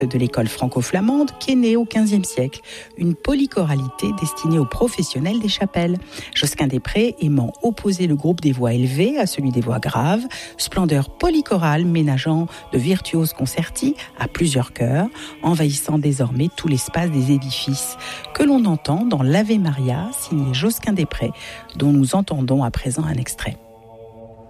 de l'école franco-flamande qui est née au XVe siècle, une polychoralité destinée aux professionnels des chapelles. Josquin-des-Prés aimant opposer le groupe des voix élevées à celui des voix graves, splendeur polychorale ménageant de virtuoses concerti à plusieurs chœurs, envahissant désormais tout l'espace des édifices, que l'on entend dans l'Ave Maria signé Josquin-des-Prés, dont nous entendons à présent un extrait.